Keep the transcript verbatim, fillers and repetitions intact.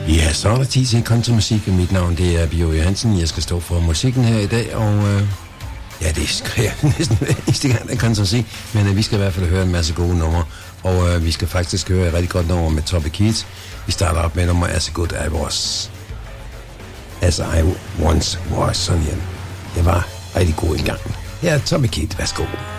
Ja, så er der tid til countrymusik. Mit navn det er Bio Johansen. Jeg skal stå for musikken her i dag, og øh, ja, det skal jeg næsten hver eneste gang, der kan musik. Men øh, vi skal i hvert fald høre en masse gode numre, og øh, vi skal faktisk høre et rigtig godt nummer med Toby Keith. Vi starter op med nummer As Good I Was. As I Once Was. Sådan igen. Det var rigtig god engang. Ja, Toby Keith, værsgo.